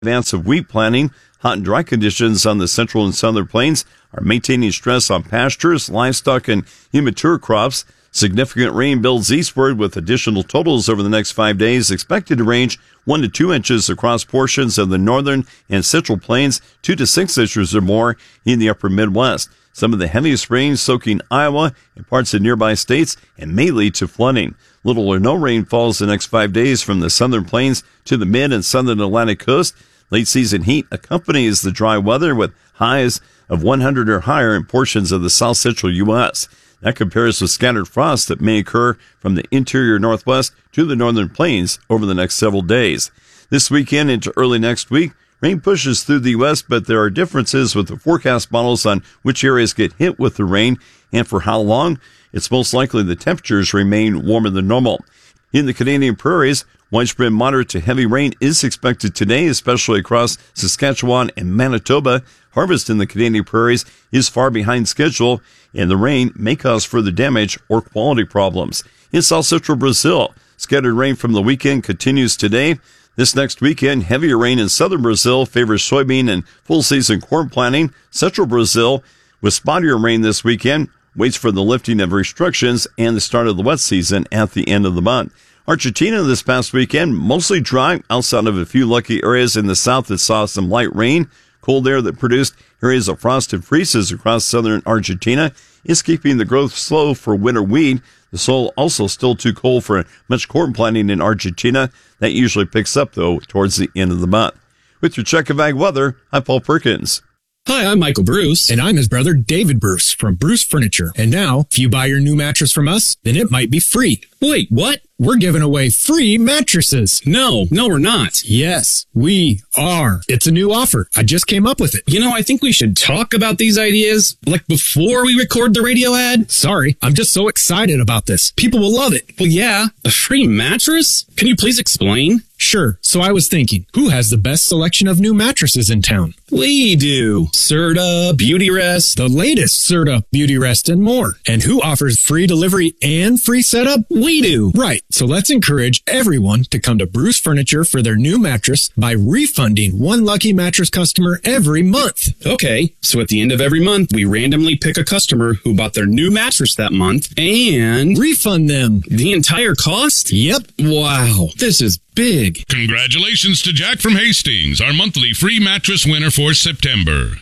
advance of wheat planting. Hot and dry conditions on the central and southern plains are maintaining stress on pastures, livestock, and immature crops. Significant rain builds eastward with additional totals over the next 5 days expected to range 1 to 2 inches across portions of the northern and central plains, 2 to 6 inches or more in the upper Midwest. Some of the heaviest rain soaking Iowa and parts of nearby states and may lead to flooding. Little or no rain falls the next 5 days from the southern plains to the mid and southern Atlantic coast. Late season heat accompanies the dry weather with highs of 100 or higher in portions of the south central U.S. That compares with scattered frost that may occur from the interior northwest to the northern plains over the next several days. This weekend into early next week, rain pushes through the U.S., but there are differences with the forecast models on which areas get hit with the rain and for how long. It's most likely the temperatures remain warmer than normal. In the Canadian prairies, widespread moderate to heavy rain is expected today, especially across Saskatchewan and Manitoba. Harvest in the Canadian prairies is far behind schedule, and the rain may cause further damage or quality problems. In south central Brazil, scattered rain from the weekend continues today. This next weekend, heavier rain in southern Brazil favors soybean and full-season corn planting. Central Brazil, with spottier rain this weekend, waits for the lifting of restrictions and the start of the wet season at the end of the month. Argentina this past weekend, mostly dry outside of a few lucky areas in the south that saw some light rain. Cold air that produced areas of frost and freezes across southern Argentina is keeping the growth slow for winter wheat. The soil also still too cold for much corn planting in Argentina. That usually picks up, though, towards the end of the month. With your check of ag weather, I'm Paul Perkins. Hi, I'm Michael Bruce. And I'm his brother, David Bruce, from Bruce Furniture. And now, if you buy your new mattress from us, then it might be free. Wait, what? We're giving away free mattresses. No, we're not. Yes, we are. It's a new offer. I just came up with it. You know, I think we should talk about these ideas, like before we record the radio ad. Sorry, I'm just so excited about this. People will love it. Well, yeah, a free mattress? Can you please explain? Sure. So I was thinking, who has the best selection of new mattresses in town? We do. Serta, Beautyrest, the latest Serta, Beautyrest, and more. And who offers free delivery and free setup? We do. Right. So let's encourage everyone to come to Bruce Furniture for their new mattress by refunding one lucky mattress customer every month. Okay. So at the end of every month, we randomly pick a customer who bought their new mattress that month and refund them the entire cost? Yep. Wow. This is big. Congratulations to Jack from Hastings, our monthly free mattress winner for September.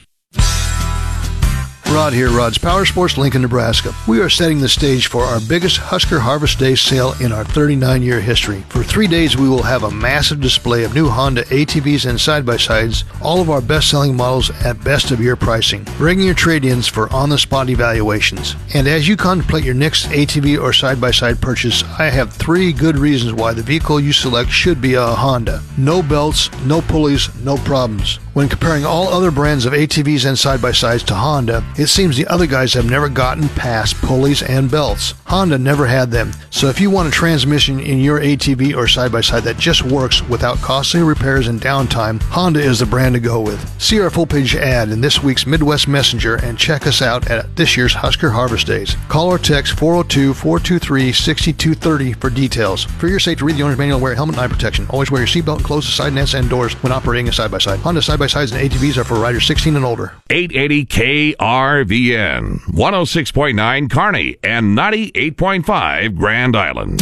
Rod here, Rod's Power Sports, Lincoln, Nebraska. We are setting the stage for our biggest Husker Harvest Day sale in our 39-year history. For 3 days, we will have a massive display of new Honda ATVs and side-by-sides, all of our best-selling models at best-of-year pricing. Bring your trade-ins for on-the-spot evaluations. And as you contemplate your next ATV or side-by-side purchase, I have 3 good reasons why the vehicle you select should be a Honda. No belts, no pulleys, no problems. When comparing all other brands of ATVs and side-by-sides to Honda, it seems the other guys have never gotten past pulleys and belts. Honda never had them, so if you want a transmission in your ATV or side-by-side that just works without costly repairs and downtime, Honda is the brand to go with. See our full-page ad in this week's Midwest Messenger and check us out at this year's Husker Harvest Days. Call or text 402-423-6230 for details. For your safety, read the owner's manual, wear a helmet and eye protection. Always wear your seatbelt and close the side nets and doors when operating a side-by-side. Honda side-by-sides and ATVs are for riders 16 and older. 880 KRVN, 106.9 Kearney, and 98.5 Grand Island.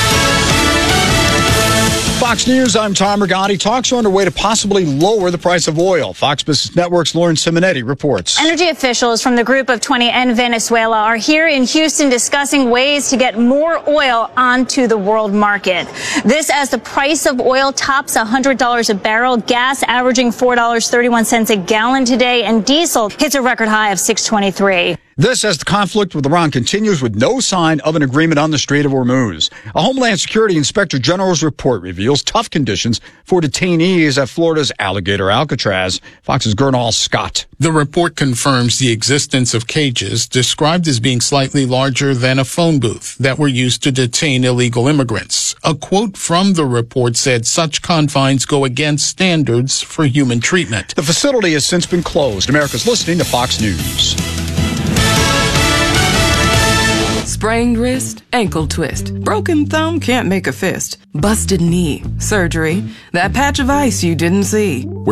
Fox News, I'm Tom Rigotti. Talks are underway to possibly lower the price of oil. Fox Business Network's Lauren Simonetti reports. Energy officials from the Group of 20 and Venezuela are here in Houston discussing ways to get more oil onto the world market. This as the price of oil tops $100 a barrel, gas averaging $4.31 a gallon today, and diesel hits a record high of $6.23. This as the conflict with Iran continues with no sign of an agreement on the Strait of Hormuz. A Homeland Security Inspector General's report reveals tough conditions for detainees at Florida's Alligator Alcatraz. Fox's Gernal Scott. The report confirms the existence of cages described as being slightly larger than a phone booth that were used to detain illegal immigrants. A quote from the report said such confines go against standards for human treatment. The facility has since been closed. America's listening to Fox News. Sprained wrist, ankle twist. Broken thumb can't make a fist. Busted knee, surgery. That patch of ice you didn't see.